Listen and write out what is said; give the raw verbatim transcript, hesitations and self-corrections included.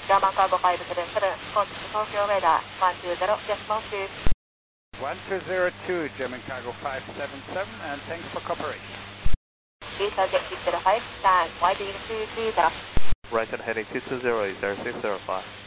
German Cargo five seven seven, contact Tokyo radar one two zero, decimal two. one two zero two, German Cargo five seven seven, and thanks for cooperation. Visa Jet six zero five, stand, Y B two three zero. Right and heading two two zero, is there six zero five.